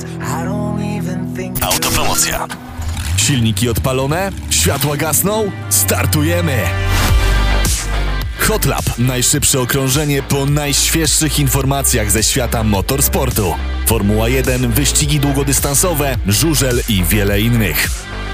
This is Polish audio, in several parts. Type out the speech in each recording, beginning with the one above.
Autopromocja. Silniki odpalone? Światła gasną? Startujemy! Hotlap. Najszybsze okrążenie po najświeższych informacjach ze świata motorsportu. Formuła 1, wyścigi długodystansowe, żużel i wiele innych.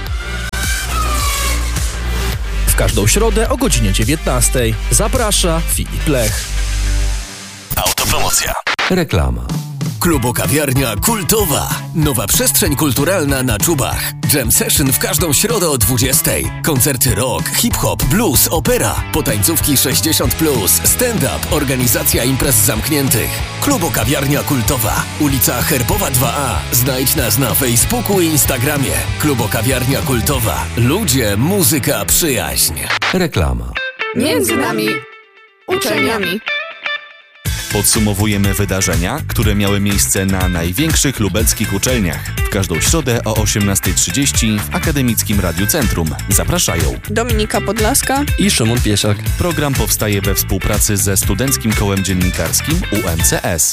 W każdą środę o godzinie 19:00 zaprasza Filip Lech. Autopromocja. Reklama. Klubo-kawiarnia kultowa. Nowa przestrzeń kulturalna na Czubach. Jam session w każdą środę o 20:00. Koncerty rock, hip-hop, blues, opera. Potańcówki 60+, stand-up, organizacja imprez zamkniętych. Klubo-kawiarnia kultowa. Ulica Herbowa 2A. Znajdź nas na Facebooku i Instagramie. Klubo-kawiarnia kultowa. Ludzie, muzyka, przyjaźń. Reklama. Między nami uczelniami. Podsumowujemy wydarzenia, które miały miejsce na największych lubelskich uczelniach. W każdą środę o 18:30 w Akademickim Radiu Centrum. Zapraszają Dominika Podlaska I Szymon Piesiak. Program powstaje we współpracy ze Studenckim Kołem Dziennikarskim UMCS.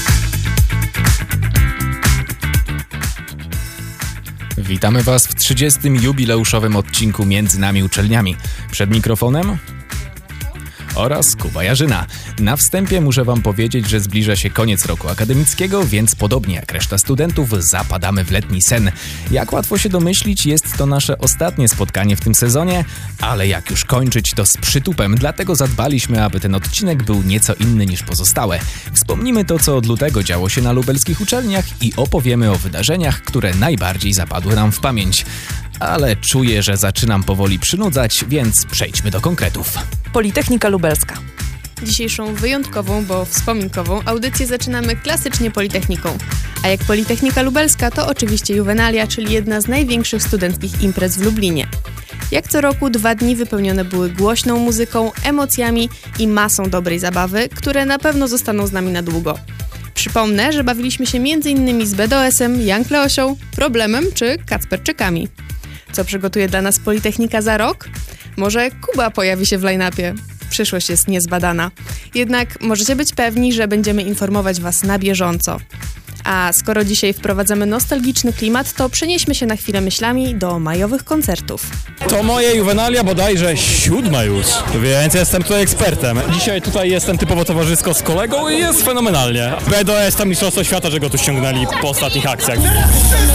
Witamy Was w 30. jubileuszowym odcinku Między nami uczelniami. Przed mikrofonem oraz Kuba Jarzyna. Na wstępie muszę Wam powiedzieć, że zbliża się koniec roku akademickiego, więc podobnie jak reszta studentów zapadamy w letni sen. Jak łatwo się domyślić, jest to nasze ostatnie spotkanie w tym sezonie, ale jak już kończyć, to z przytupem, dlatego zadbaliśmy, aby ten odcinek był nieco inny niż pozostałe. Wspomnimy to, co od lutego działo się na lubelskich uczelniach i opowiemy o wydarzeniach, które najbardziej zapadły nam w pamięć. Ale czuję, że zaczynam powoli przynudzać, więc przejdźmy do konkretów. Politechnika Lubelska. Dzisiejszą wyjątkową, bo wspominkową audycję zaczynamy klasycznie Politechniką. A jak Politechnika Lubelska, to oczywiście Juvenalia, czyli jedna z największych studenckich imprez w Lublinie. Jak co roku 2 dni wypełnione były głośną muzyką, emocjami i masą dobrej zabawy, które na pewno zostaną z nami na długo. Przypomnę, że bawiliśmy się m.in. z BDOS-em, Young Leosią, Problemem czy Kacperczykami. Co przygotuje dla nas Politechnika za rok? Może Kuba pojawi się w line-upie. Przyszłość jest niezbadana. Jednak możecie być pewni, że będziemy informować Was na bieżąco. A skoro dzisiaj wprowadzamy nostalgiczny klimat, to przenieśmy się na chwilę myślami do majowych koncertów. To moje Juvenalia bodajże 7 już, więc jestem tutaj ekspertem. Dzisiaj tutaj jestem typowo towarzysko z kolegą i jest fenomenalnie. BDS to mistrzostwo świata, że go tu ściągnęli po ostatnich akcjach.